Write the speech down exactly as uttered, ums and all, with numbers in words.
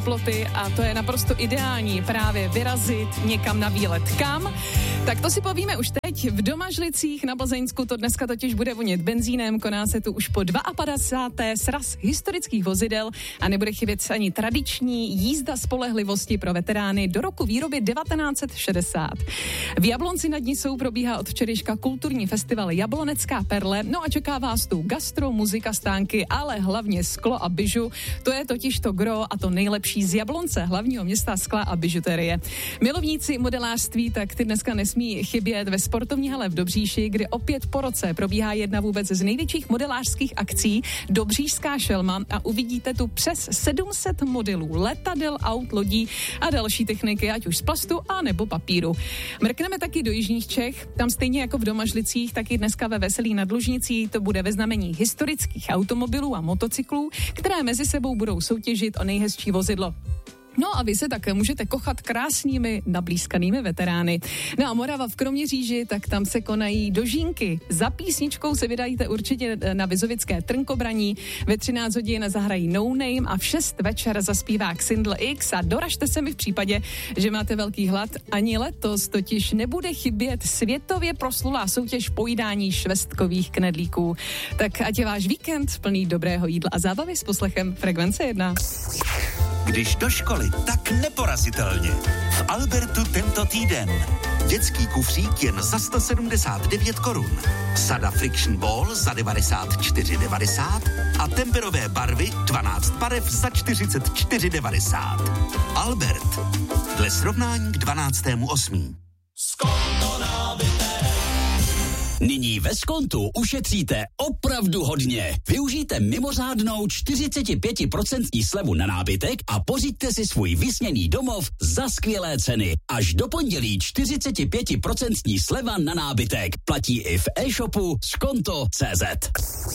ploty a to je naprosto ideální právě vyrazit někam na výlet. Kam? Tak to si povíme už teď. V Domažlicích na Plzeňsku to dneska totiž bude vonět benzínem, koná se tu už po padesátém druhém sraz historických vozidel a nebude chybět ani tradiční jízda spolehlivosti pro veterány do roku výroby devatenáct set šedesát. V Jablonci nad Nisou probíhá od včerejška kulturní festival Jablonecká perle, no a čeká vás tu gastro, muzika, stánky, ale hlavně sklo a bižu. To je totiž to gro a to nejlepší z Jablonce, hlavního města skla a bižuterie. Milovníci modelářství tak ty dneska nesmí chybět ve sportovní hale v Dobříši, kde opět po roce probíhá jedna vůbec z největších modelářských akcí Dobříšská šelma a uvidíte tu přes sedm set modelů letadel, aut, lodí a další techniky, ať už z plastu a nebo papíru. Mrkneme taky do jižních Čech, tam stejně jako v Domažlicích, taky dneska ve Veselí nad Lužnicí to bude ve znamení historických automobilů a motocyklů, které mezi sebou budou soutěžit o nejhezčí vozidlo. No a vy se také můžete kochat krásnými nablízkanými veterány. No a Morava v Kroměříži, tak tam se konají dožínky. Za písničkou se vydajíte určitě na Vizovické Trnkobraní, ve třináct hodin zahrají No Name a v šest večer zaspívá Xindl X a doražte se mi v případě, že máte velký hlad. Ani letos totiž nebude chybět světově proslulá soutěž pojídání švestkových knedlíků. Tak ať je váš víkend plný dobrého jídla a zábavy s poslechem Frekvence jedna. Když do školy, tak neporazitelně. V Albertu tento týden. Dětský kufřík jen za sto sedmdesát devět korun. Sada Friction Ball za devadesát čtyři devadesát a temperové barvy dvanáct barev za čtyřicet čtyři devadesát. Albert. Dle srovnání k dvanáctému osmého Nyní ve Skontu ušetříte opravdu hodně. Využijte mimořádnou čtyřicet pět procent slevu na nábytek a pořiďte si svůj vysněný domov za skvělé ceny. Až do pondělí čtyřicet pět procent sleva na nábytek. Platí i v e-shopu skonto tečka cé zet.